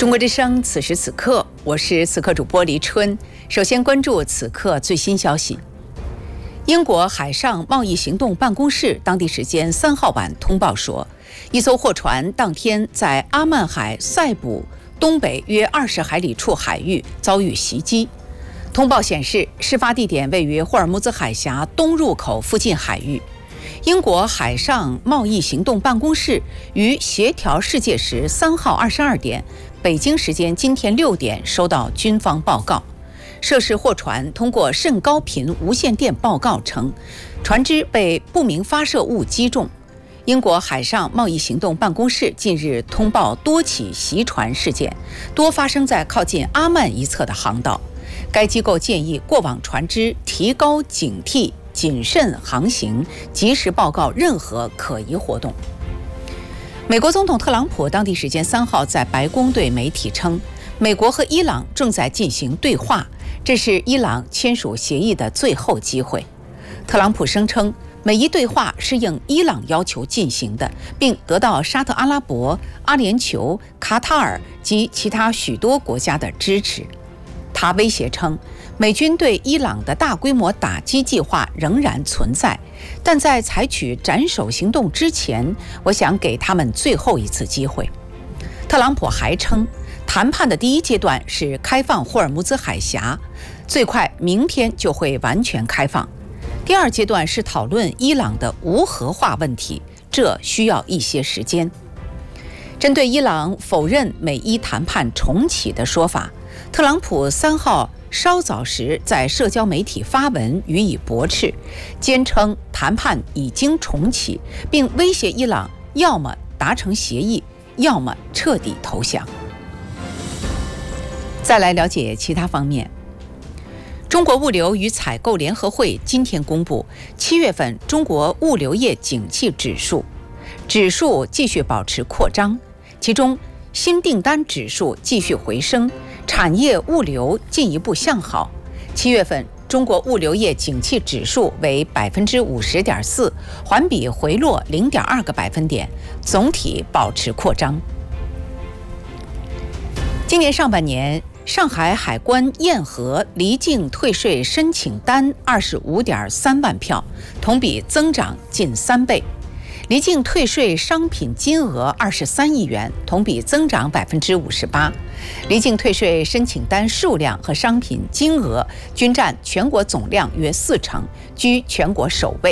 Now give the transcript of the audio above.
中国之声，此时此刻，我是此刻主播黎春。首先关注此刻最新消息。英国海上贸易行动办公室当地时间3号晚通报说，一艘货船当天在阿曼海塞浦东北约20海里处海域遭遇袭击。通报显示，事发地点位于霍尔木兹海峡东入口附近海域。英国海上贸易行动办公室于协调世界时3号22点，北京时间今天6点收到军方报告。涉事货船通过甚高频无线电报告称，船只被不明发射物击中。英国海上贸易行动办公室近日通报多起袭船事件，多发生在靠近阿曼一侧的航道。该机构建议过往船只提高警惕，谨慎航行，及时报告任何可疑活动。美国总统特朗普当地时间3号在白宫对媒体称，美国和伊朗正在进行对话，这是伊朗签署协议的最后机会。特朗普声称，每一对话是应伊朗要求进行的，并得到沙特阿拉伯、阿联酋、卡塔尔及其他许多国家的支持。他威胁称，美军对伊朗的大规模打击计划仍然存在，但在采取斩首行动之前，我想给他们最后一次机会。特朗普还称，谈判的第一阶段是开放霍尔木兹海峡，最快明天就会完全开放。第二阶段是讨论伊朗的无核化问题，这需要一些时间。针对伊朗否认美伊谈判重启的说法，特朗普3号稍早时在社交媒体发文予以驳斥，坚称谈判已经重启，并威胁伊朗要么达成协议，要么彻底投降。再来了解其他方面。中国物流与采购联合会今天公布7月份中国物流业景气指数继续保持扩张，其中新订单指数继续回升，产业物流进一步向好。7月份中国物流业景气指数为 50.4%， 环比回落 0.2个百分点，总体保持扩张。今年上半年，上海海关验核离境退税申请单 25.3 万票，同比增长近3倍。离境退税商品金额23亿元，同比增长 58%。离境退税申请单数量和商品金额均占全国总量约40%，居全国首位。